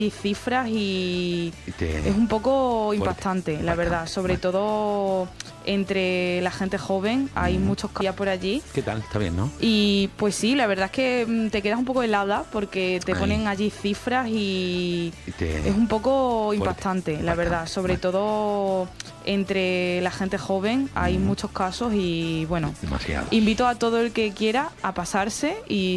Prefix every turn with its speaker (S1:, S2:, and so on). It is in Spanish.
S1: cifras y
S2: te-
S1: es un poco
S2: fuerte,
S1: impactante, la verdad, sobre todo entre la gente joven, hay muchos que ya por allí.
S2: ¿Qué tal? Está bien, ¿no?
S1: Y pues sí, la verdad es que te quedas un poco helada porque te
S2: Ahí.
S1: ponen allí cifras y
S2: te-
S1: es un poco
S2: fuerte,
S1: impactante, la verdad,
S2: bastante,
S1: sobre todo entre la gente joven, hay muchos casos y bueno,
S2: Demasiado.
S1: invito a todo el que quiera a pasarse y